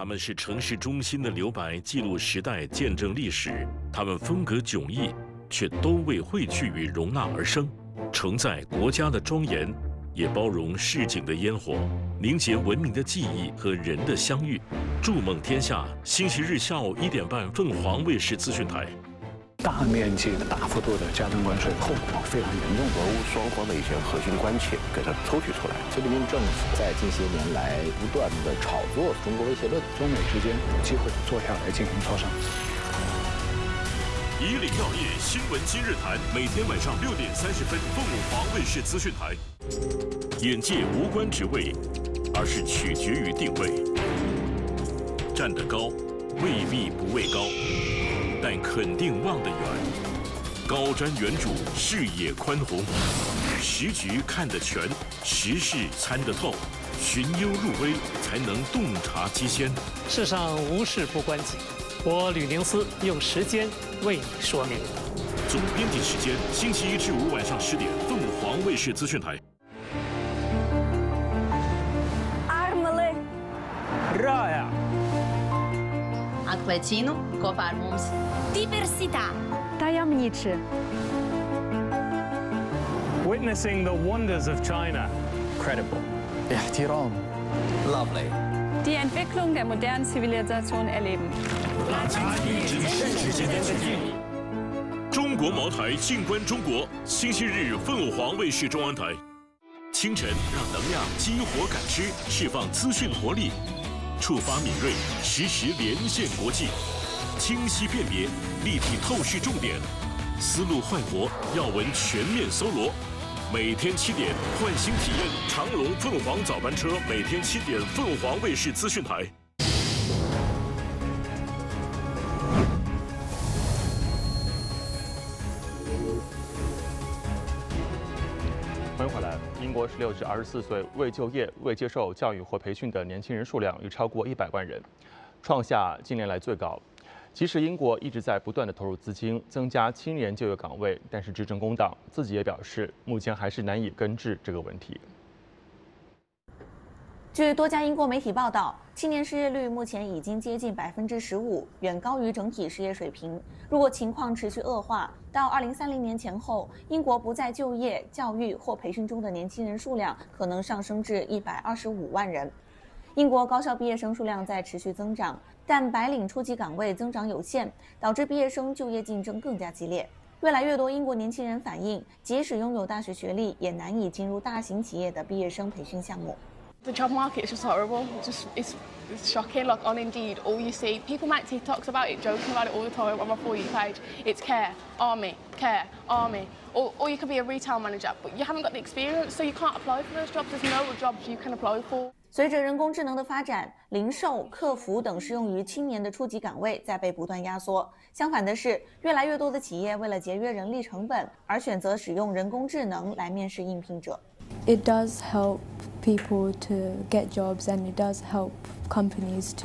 他们是城市中心的留白，记录时代，见证历史。他们风格迥异，却都为汇聚与容纳而生，承载国家的庄严，也包容市井的烟火，凝结文明的记忆和人的相遇。筑梦天下，星期日下午1点半，凤凰卫视资讯台。 大面积的、大幅度的加征关税，后果非常严重。 俄乌双方的一些核心关切给它抽取出来。 菲律宾政府在近些年来不断的炒作中国威胁论， 中美之间有机会坐下来进行磋商。 以领要业，新闻今日谈，每天晚上6点30分，凤凰卫视资讯台。眼界无关职位，而是取决于定位。站得高，未必不畏高，但肯定望得远。高瞻远瞩，视野宽宏，时局看得全，时事参得透，寻幽入微，才能洞察机先。 世上无事不关己，我吕宁思用时间为你说明。 总编辑时间：星期1至5晚上10点，凤凰卫视资讯台。 Armele. Raja. Atklēcinu kopā ar mums. Diversità. Tajemniczy. Witnessing the wonders of China. Credible. احترام. Lovely. Die Entwicklung der modernen Zivilisation erleben. 中国茅台，静观中国。星期日，凤凰卫视中央台。清晨，让能量激活感知，释放资讯活力，触发敏锐，实时连线国际，清晰辨别，立体透视重点，思路焕活，要闻全面搜罗。每天7点，唤醒体验长龙凤凰早班车，每天7点，凤凰卫视资讯台。 欢迎回来。英国16至24岁未就业、未接受教育或培训的年轻人数量已超过100万人，创下近年来最高。即使英国一直在不断的投入资金增加青年就业岗位，但是执政工党自己也表示，目前还是难以根治这个问题。 据多家英国媒体报道，青年失业率目前已经接近15%，远高于整体失业水平。如果情况持续恶化，到2030年前后，英国不在就业、教育或培训中的年轻人数量可能上升至125万人。英国高校毕业生数量在持续增长，但白领初级岗位增长有限，导致毕业生就业竞争更加激烈。越来越多英国年轻人反映，即使拥有大学学历，也难以进入大型企业的毕业生培训项目。 The job market is just horrible. It's shocking. Like on Indeed, all you see, people make TikToks about it, joking about it all the time on my For You page. It's care, army, care, army. Or you could be a retail manager, but you haven't got the experience, so you can't apply for those jobs. There's no jobs you can apply for. 随着人工智能的发展，零售、客服等适用于青年的初级岗位在被不断压缩。相反的是，越来越多的企业为了节约人力成本，而选择使用人工智能来面试应聘者。 It does help people to get jobs, and it does help companies to